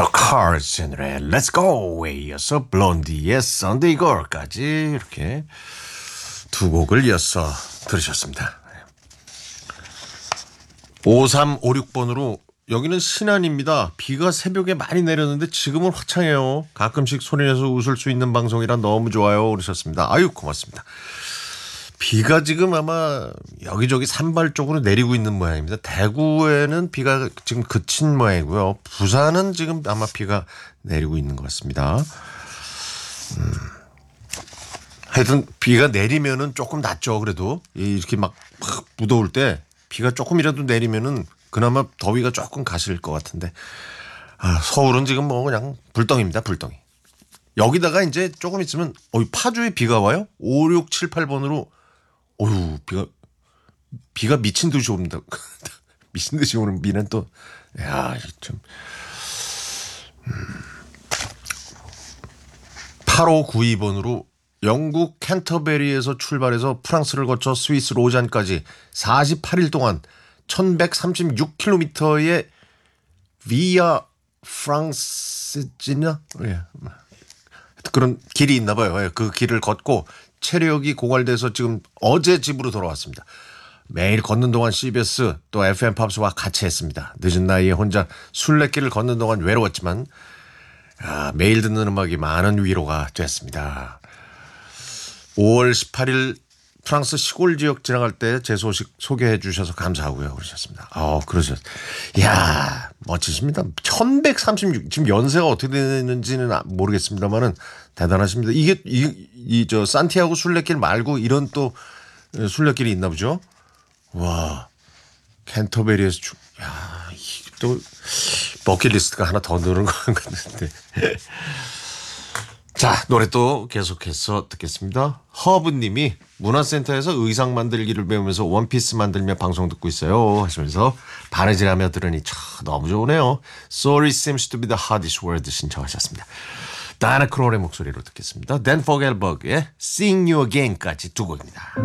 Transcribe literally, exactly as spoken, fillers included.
The Cards의 노래 Let's Go에 이어서 블론디의 Sunday Girl까지 이렇게 두 곡을 이어서 들으셨습니다. 오삼오육 번으로 여기는 신안입니다. 비가 새벽에 많이 내렸는데 지금은 화창해요. 가끔씩 소리내서 웃을 수 있는 방송이라 너무 좋아요. 그러셨습니다. 아유 고맙습니다. 비가 지금 아마 여기저기 산발 쪽으로 내리고 있는 모양입니다. 대구에는 비가 지금 그친 모양이고요. 부산은 지금 아마 비가 내리고 있는 것 같습니다. 음. 하여튼 비가 내리면은 조금 낫죠. 그래도 이렇게 막 무더울 때 비가 조금이라도 내리면은 그나마 더위가 조금 가실 것 같은데 아, 서울은 지금 뭐 그냥 불덩입니다. 불덩이. 여기다가 이제 조금 있으면 어이 파주에 비가 와요. 오육 칠팔 번으로 어휴, 비가, 비가 미친 듯이 옵니다. 미친 듯이 오는 비는 또, 야, 좀. 음. 팔오구이 번으로 영국 캔터베리에서 출발해서 프랑스를 거쳐 스위스 로잔까지 사십팔 일 동안 천백삼십육 킬로미터의 비아 프랑스지나? 예. 그런 길이 있나 봐요. 그 길을 걷고 체력이 고갈돼서 지금 어제 집으로 돌아왔습니다. 매일 걷는 동안 씨비에스 또 에프엠 팝스와 같이 했습니다. 늦은 나이에 혼자 술래길을 걷는 동안 외로웠지만 아, 매일 듣는 음악이 많은 위로가 됐습니다. 오월 십팔 일 프랑스 시골 지역 지나갈 때 제 소식 소개해 주셔서 감사하고요. 그러셨습니다. 아, 그러셨어요. 이야, 멋지십니다. 천백삼십육, 지금 연세가 어떻게 되는지는 모르겠습니다만은 대단하십니다. 이게, 이, 이, 저, 산티아고 순례길 말고 이런 또 순례길이 있나 보죠? 와, 캔터베리에서, 주, 야, 이게 또 버킷리스트가 하나 더 늘은 것 같은데. 자, 노래 또 계속해서 듣겠습니다. 허브님이 문화센터에서 의상 만들기를 배우면서 원피스 만들며 방송 듣고 있어요 하시면서 바느질하며 들으니 참 너무 좋으네요. Sorry seems to be the hardest word 신청하셨습니다. 다나 크롤의 목소리로 듣겠습니다. Dan Fogelberg의 Seeing You Again까지 두 곡입니다.